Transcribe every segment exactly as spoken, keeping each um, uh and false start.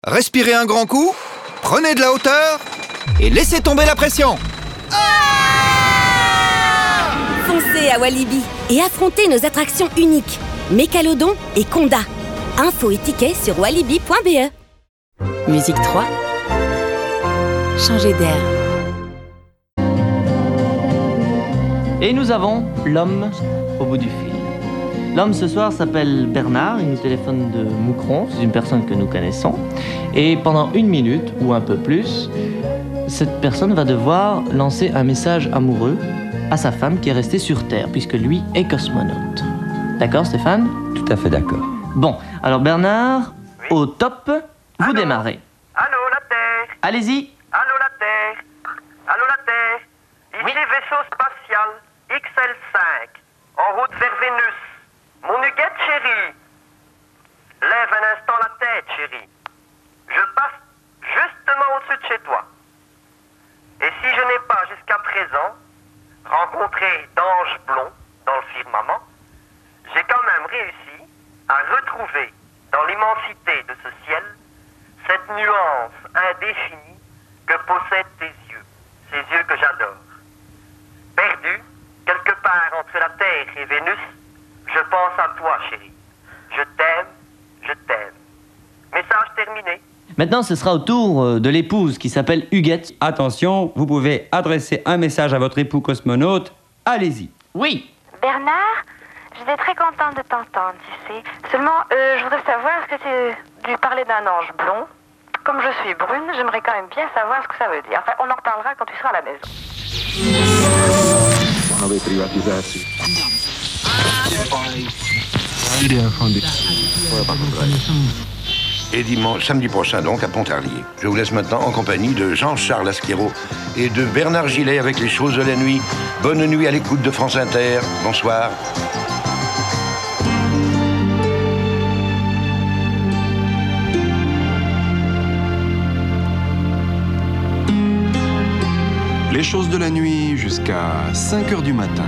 Respirez un grand coup, prenez de la hauteur et laissez tomber la pression. Foncez à Walibi et affrontez nos attractions uniques, Mécalodon et Conda. Infos et tickets sur walibi point b e. Musique trois. Changer d'air. Et nous avons l'homme au bout du fil. L'homme ce soir s'appelle Bernard, il nous téléphone de Moucron, c'est une personne que nous connaissons. Et pendant une minute, ou un peu plus, cette personne va devoir lancer un message amoureux à sa femme qui est restée sur Terre, puisque lui est cosmonaute. D'accord, Stéphane ? Tout à fait d'accord. Bon, alors Bernard, oui. Au top, vous Allô. démarrez. Allô, la Terre. Allez-y. Allô, la Terre. Allô, la Terre. Ici oui. Vaisseau spatial X L cinq, en route vers Vénus. Mon nuggette chérie. Lève un instant la tête, chérie. Je passe justement au-dessus de chez toi. Et si je n'ai pas jusqu'à présent rencontré d'anges blonds dans le firmament, j'ai quand même réussi à retrouver dans l'immensité de ce ciel cette nuance indéfinie que possèdent tes yeux, ces yeux que j'adore. Perdu, quelque part entre la Terre et Vénus, je pense à toi, chérie. Je t'aime, je t'aime. Message terminé. Maintenant, ce sera au tour de l'épouse qui s'appelle Huguette. Attention, vous pouvez adresser un message à votre époux cosmonaute. Allez-y. Oui. Bernard, j'étais très contente de t'entendre, tu sais. Seulement, euh, je voudrais savoir ce que tu lui parlais d'un ange blond. Comme je suis brune, j'aimerais quand même bien savoir ce que ça veut dire. Enfin, on en reparlera quand tu seras à la maison. Et dimanche, samedi prochain donc à Pontarlier. Je vous laisse maintenant en compagnie de Jean-Charles Asquero et de Bernard Gillet avec les choses de la nuit. Bonne nuit à l'écoute de France Inter. Bonsoir. Les choses de la nuit jusqu'à cinq heures du matin.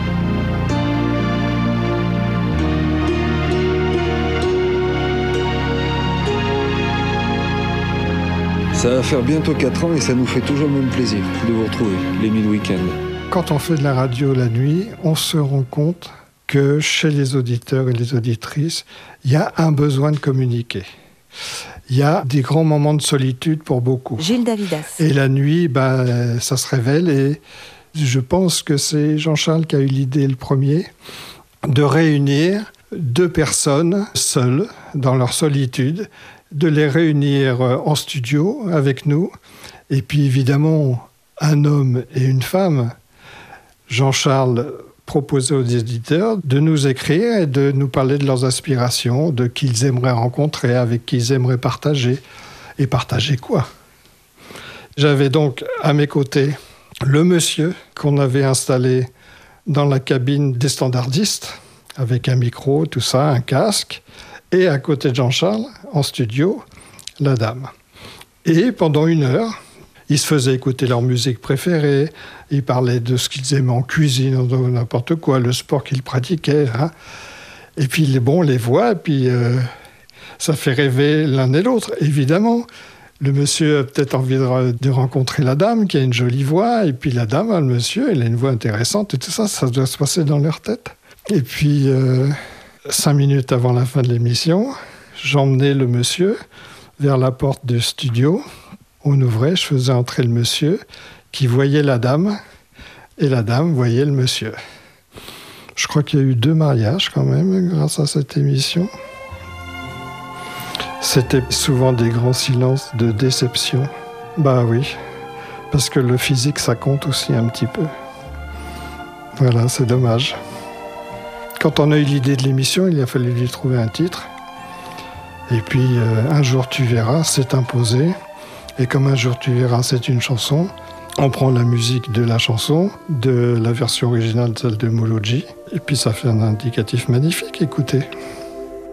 Ça va faire bientôt quatre ans et ça nous fait toujours le même plaisir de vous retrouver, les mid-week-ends. Quand on fait de la radio la nuit, on se rend compte que chez les auditeurs et les auditrices, il y a un besoin de communiquer. Il y a des grands moments de solitude pour beaucoup. Gilles Davidas. Et la nuit, ben, ça se révèle et je pense que c'est Jean-Charles qui a eu l'idée le premier de réunir deux personnes seules dans leur solitude, de les réunir en studio avec nous. Et puis évidemment, un homme et une femme. Jean-Charles proposait aux éditeurs de nous écrire et de nous parler de leurs aspirations, de qui ils aimeraient rencontrer, avec qui ils aimeraient partager. Et partager quoi ? J'avais donc à mes côtés le monsieur qu'on avait installé dans la cabine des standardistes, avec un micro, tout ça, un casque. Et à côté de Jean-Charles, en studio, la dame. Et pendant une heure, ils se faisaient écouter leur musique préférée, ils parlaient de ce qu'ils aimaient en cuisine, de n'importe quoi, le sport qu'ils pratiquaient. Hein. Et puis, les, bon, on les voit, et puis euh, ça fait rêver l'un et l'autre. Évidemment, le monsieur a peut-être envie de, de rencontrer la dame, qui a une jolie voix, et puis la dame, le monsieur, elle a une voix intéressante, et tout ça, ça doit se passer dans leur tête. Et puis... Euh, Cinq minutes avant la fin de l'émission, j'emmenais le monsieur vers la porte du studio. On ouvrait, je faisais entrer le monsieur qui voyait la dame et la dame voyait le monsieur. Je crois qu'il y a eu deux mariages quand même grâce à cette émission. C'était souvent des grands silences de déception. Bah oui, parce que le physique ça compte aussi un petit peu. Voilà, c'est dommage. Quand on a eu l'idée de l'émission, il a fallu lui trouver un titre. Et puis, euh, Un jour tu verras, c'est imposé. Et comme Un jour tu verras, c'est une chanson, on prend la musique de la chanson, de la version originale, celle de Moloji. Et puis ça fait un indicatif magnifique, écoutez.